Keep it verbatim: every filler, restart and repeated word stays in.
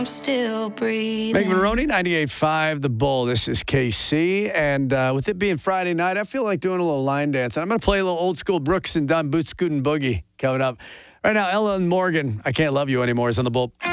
I'm still breathing. Megan Maroney, ninety-eight point five, The Bull. This is K C. And uh, with it being Friday night, I feel like doing a little line dance. And I'm going to play a little old school Brooks and Dunn Boot Scootin' Boogie coming up. Right now, Ellen Morgan, I Can't Love You Anymore is on The Bull.